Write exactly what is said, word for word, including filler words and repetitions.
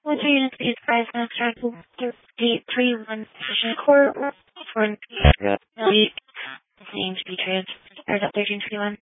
What's your unit please price and extract eight three one session court for an seems to be transferred at thirteen twenty one.